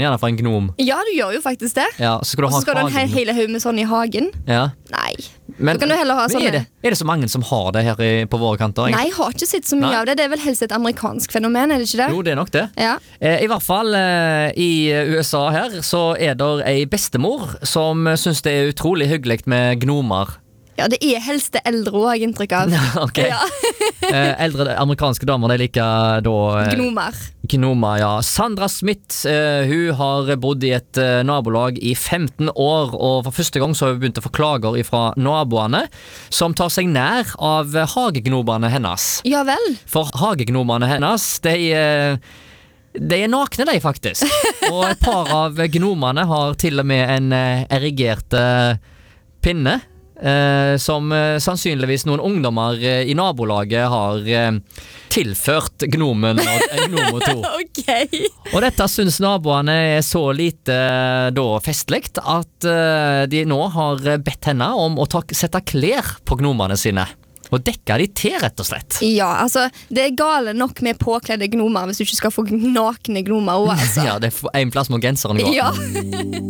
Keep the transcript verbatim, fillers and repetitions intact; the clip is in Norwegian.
Gjerne for en gnom. Ja, du gjør jo faktisk det. Ja, så skal du Og ha så skal du ha en he- hagen. hele haug med sånn i hagen. Ja. Nei. Men, Da kan du heller ha men sånne- er, det, er det så mange som har det her i, på våre kanter? egentlig? Nei, jeg har ikke sett så mye Nei. av det. Det er vel helst et amerikansk fenomen, er det ikke det? Jo, det er nok det. Ja. Eh, I hvert fall eh, i U S A her så er det ei bestemor som syns det er utrolig hyggelig med gnomer. Ja, det er helst det eldre også, har jeg inntrykk av. Ok. Ja. eh, eldre amerikanske damer, de liker da eh, Gnomer. Gnomer, ja. Sandra Smith, eh, hun har bodd i et eh, nabolag i femten år, og for første gang så har hun begynt å få klager fra naboene, som tar seg nær av eh, hagegnomene hennes. Ja vel. For hagegnomene hennes, de eh, De er nakne, de, faktisk. Og et par av gnomene har til og med en eh, erigert eh, pinne, eh, som eh, sannsynligvis noen ungdommer eh, i nabolaget har eh, tilført gnomen og eh, gnom og to. Ok. Og dette syns naboene er så lite eh, da festlig at eh, de nå har bedt henne om å ta, sette klær på gnomene sine. Og dekke de til, rett og slett. Ja, altså, det er gale nok med påkledde gnomer hvis du ikke skal få nakne gnomer også, altså. Ja, det er en plass må genseren gå. Ja.